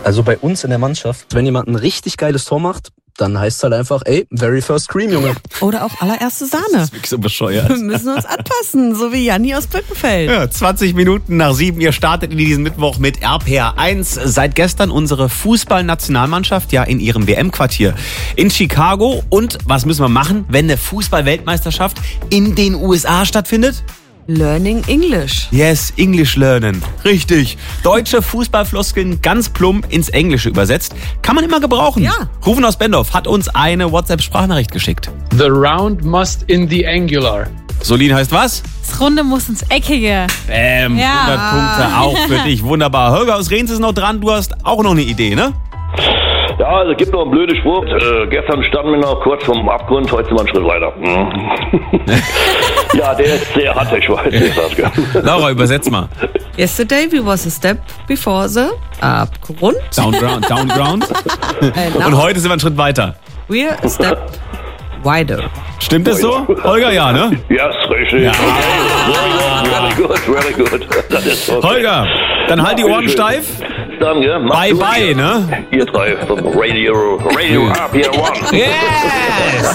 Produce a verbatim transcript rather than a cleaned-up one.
Also bei uns in der Mannschaft, wenn jemand ein richtig geiles Tor macht, dann heißt es halt einfach, ey, very first cream, Junge. Oder auch allererste Sahne. Das ist wirklich so bescheuert. Wir müssen uns anpassen, so wie Janni aus Birkenfeld. Ja, zwanzig Minuten nach sieben. Ihr startet in diesen Mittwoch mit R P R eins. Seit gestern unsere Fußballnationalmannschaft ja in ihrem W M-Quartier in Chicago. Und was müssen wir machen, wenn eine Fußball-Weltmeisterschaft in den U S A stattfindet? Learning English. Yes, English lernen. Richtig. Deutsche Fußballfloskeln ganz plump ins Englische übersetzt. Kann man immer gebrauchen. Ja. Rufen aus Bendorf hat uns eine WhatsApp-Sprachnachricht geschickt. The round must in the angular. Solin heißt was? Das Runde muss ins Eckige. Bäm, Ja. hundert Punkte auch für dich. Wunderbar. Holger aus Rehns ist noch dran. Du hast auch noch eine Idee, ne? Ja, also es gibt noch einen blöden Spruch. Äh, gestern standen wir noch kurz vom Abgrund, heute sind wir einen Schritt weiter. Ja, der ist sehr hart, ich weiß. Ja. Laura, übersetz mal. Yesterday we was a step before the Abgrund. Down ground. Down ground. And Und now heute sind wir einen Schritt weiter. we're a step wider. Stimmt das so? Holger, ja, ne? Ja, ist richtig. Ja. Okay. Very good, very good, very good. Das ist okay. Holger, dann halt die Ohren steif. Dann, gell? Macht's Bye, gut. bye, ne? Ihr drei vom Radio, Radio R P R eins. Yes!